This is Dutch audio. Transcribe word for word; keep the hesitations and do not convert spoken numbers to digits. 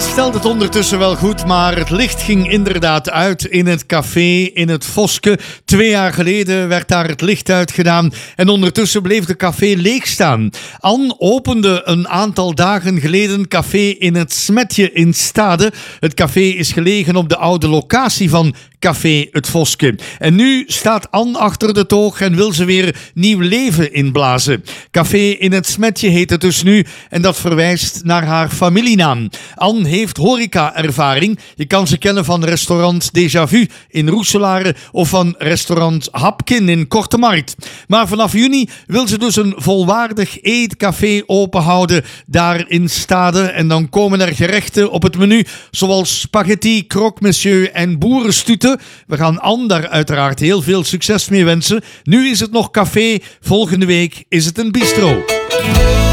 stelt het ondertussen wel goed, maar het licht ging inderdaad uit in het café in het Voske. Twee jaar geleden werd daar het licht uitgedaan en ondertussen bleef de café leeg staan. Anne opende een aantal dagen geleden café in het Smetje in Stade. Het café is gelegen op de oude locatie van Café het Voske. En nu staat Anne achter de toog en wil ze weer nieuw leven inblazen. Café in het Smetje heet het dus nu en dat verwijst naar haar familienaam. Anne heeft horeca-ervaring. Je kan ze kennen van restaurant Déjà Vu in Roeselare of van restaurant Hapkin in Korte Markt. Maar vanaf juni wil ze dus een volwaardig eetcafé openhouden daar in Stade. En dan komen er gerechten op het menu zoals spaghetti, croque monsieur en boerenstuten. We gaan Anne daar uiteraard heel veel succes mee wensen. Nu is het nog café, volgende week is het een bistro.